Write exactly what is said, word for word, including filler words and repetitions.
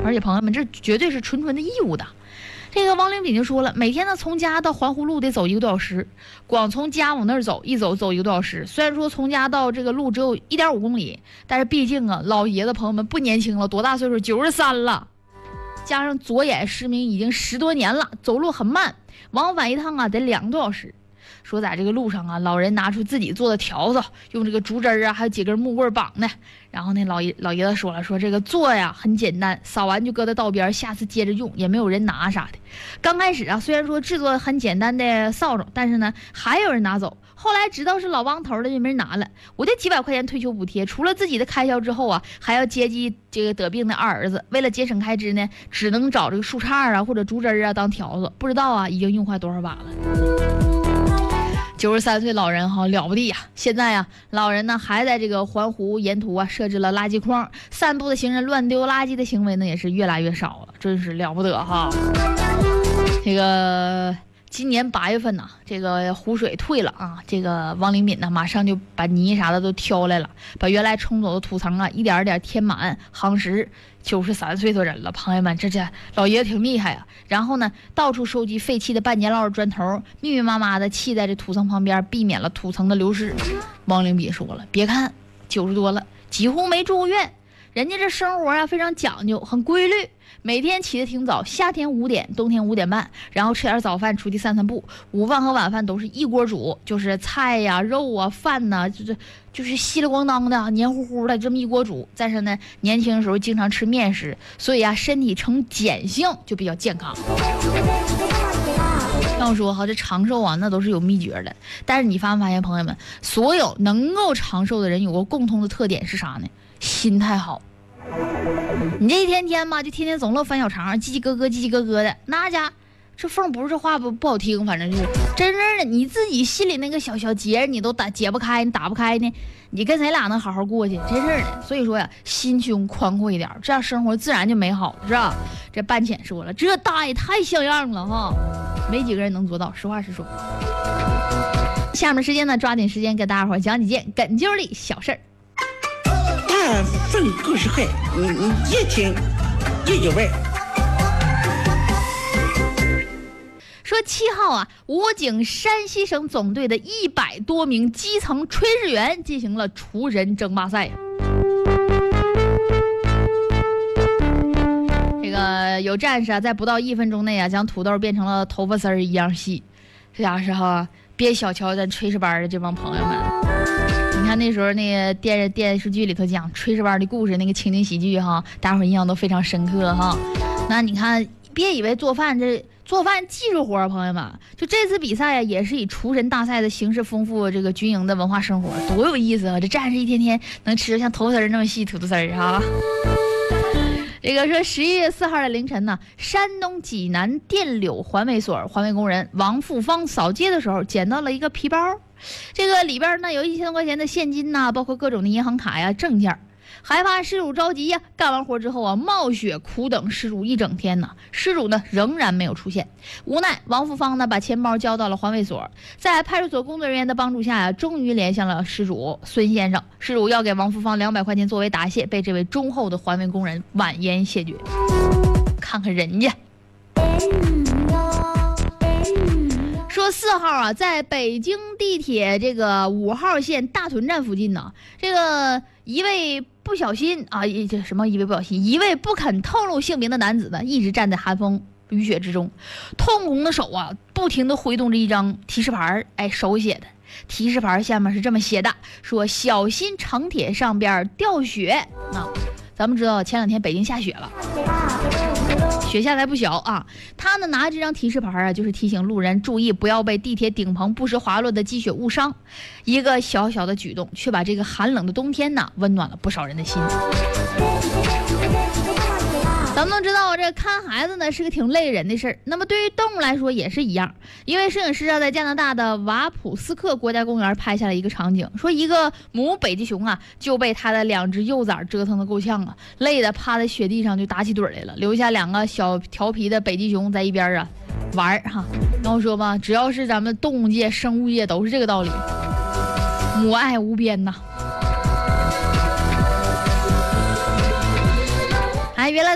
而且朋友们，这绝对是纯纯的义务的。这个王灵炳就说了，每天呢从家到环湖路得走一个多小时，光从家往那儿走，一走走一个多小时。虽然说从家到这个路只有一点五公里，但是毕竟啊，老爷子朋友们不年轻了，多大岁数？九十三了，加上左眼失明已经十多年了，走路很慢，往返一趟啊得两个多小时。说在这个路上啊，老人拿出自己做的条子，用这个竹枝啊，还有几根木棍绑的。然后那老爷老爷子说了，说这个做呀很简单，扫完就搁在道边，下次接着用，也没有人拿啥的。刚开始啊，虽然说制作很简单的扫帚，但是呢还有人拿走。后来知道是老王头的就没人拿了。我这几百块钱退休补贴，除了自己的开销之后啊，还要接济这个得病的二儿子。为了节省开支呢，只能找这个树杈啊或者竹枝啊当条子。不知道啊，已经用坏多少把了。九十三岁老人哈了不地呀！现在呀，老人呢还在这个环湖沿途啊设置了垃圾筐，散步的行人乱丢垃圾的行为呢也是越来越少了，真是了不得哈！这个今年八月份呢，这个湖水退了啊，这个王灵敏呢马上就把泥啥的都挑来了，把原来冲走的土层啊一点一点填满夯实。九十三岁的人了，朋友们，这这老爷子挺厉害啊。然后呢，到处收集废弃的半截烙砖头，密密麻麻的砌在这土层旁边，避免了土层的流失。王灵敏说了，别看九十多了，几乎没住过院，人家这生活啊非常讲究，很规律。每天起得挺早，夏天五点，冬天五点半，然后吃点早饭，出去散散步。午饭和晚饭都是一锅煮，就是菜呀、肉啊、饭呐、啊，就是就是稀里咣当的、黏糊糊的这么一锅煮。再是呢，年轻的时候经常吃面食，所以啊，身体呈碱性，就比较健康。要说哈，这长寿啊，那都是有秘诀的。但是你发没发现，朋友们，所有能够长寿的人有个共同的特点是啥呢？心态好。你这一天天嘛，就天天总乐翻小肠，叽叽咯咯，叽叽咯咯的，那家这缝不是这话不不好听，反正就是真正的你自己心里那个小小结你都打解不开，你打不开呢，你跟谁俩能好好过去？真是的。所以说呀，心胸宽阔一点，这样生活自然就美好了，是吧？这半浅说了，这大爷太像样了哈，没几个人能做到，实话实说。下面时间呢，抓紧时间给大家伙讲几件哏啾里小事儿。 啊，份故事会，你你越听越有味。 说七号啊，武警山西省总队的一百多名基层炊事员进行了厨神争霸赛。这个有战士啊，在不到一分钟内啊，将土豆变成了头发丝儿一样细。这家是哈，别小瞧咱炊事班的这帮朋友们。你看那时候那个电电视剧里头讲炊事班的故事，那个情景喜剧哈，大伙印象都非常深刻哈。那你看，别以为做饭这做饭技术活，朋友们，就这次比赛啊，也是以厨神大赛的形式丰富这个军营的文化生活，多有意思啊！这战士一天天能吃像头丝儿那么细土豆丝儿哈。这个说十一月四号的凌晨呢，山东济南电柳环卫所环卫工人王富芳扫街的时候捡到了一个皮包，这个里边呢有一千多块钱的现金呐、啊，包括各种的银行卡呀、证件。害怕失主着急呀、啊，干完活之后啊，冒雪苦等失主一整天呢，失主呢仍然没有出现。无奈王富芳呢把钱包交到了环卫所，在派出所工作人员的帮助下呀、啊，终于联系了失主孙先生。失主要给王富芳两百块钱作为答谢，被这位忠厚的环卫工人婉言谢绝。看看人家。说四号啊，在北京地铁这个五号线大屯站附近呢，这个一位不小心啊，这什么一位不小心，一位不肯透露姓名的男子呢，一直站在寒风雨雪之中，通红的手啊，不停地挥动着一张提示牌，哎，手写的提示牌下面是这么写的，说小心城铁上边掉雪。啊，咱们知道前两天北京下雪了。雪下的还不小啊！他呢拿这张提示牌啊，就是提醒路人注意不要被地铁顶棚不时滑落的积雪误伤。一个小小的举动，却把这个寒冷的冬天呢，温暖了不少人的心。咱们都知道，这看孩子呢是个挺累人的事儿。那么对于动物来说也是一样。一位摄影师啊，在加拿大的瓦普斯克国家公园拍下了一个场景，说一个母北极熊啊就被它的两只幼崽折腾得够呛啊，累得趴在雪地上就打起盹来了，留下两个小调皮的北极熊在一边啊玩儿哈。然后说吧，只要是咱们动物界、生物界都是这个道理，母爱无边呐。哎，原来。